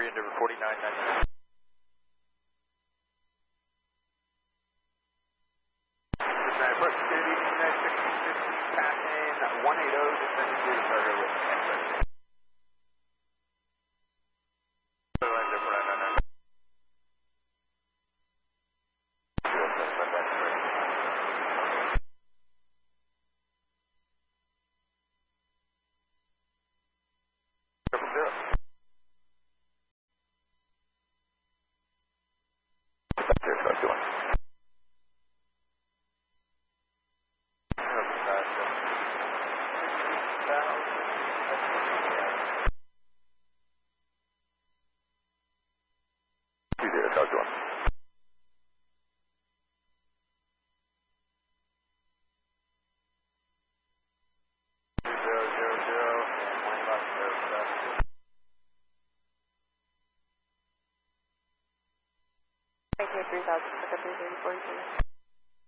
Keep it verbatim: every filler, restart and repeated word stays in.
three, Endeavor forty-nine ninety-nine. Approach security, sixteen fifty, passing one eighty, descending to cargo with exit. Talk to him. Zero, zero, zero, and one left, zero, seven. three thousand, pick up three thirty, forty-two.